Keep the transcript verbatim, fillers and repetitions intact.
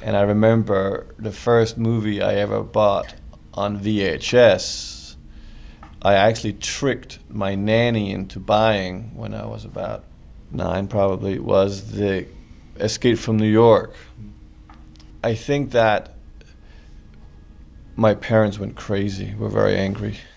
And I remember the first movie I ever bought on V H S, I actually tricked my nanny into buying when I was about nine probably, was the Escape from New York. I think that my parents went crazy, were very angry.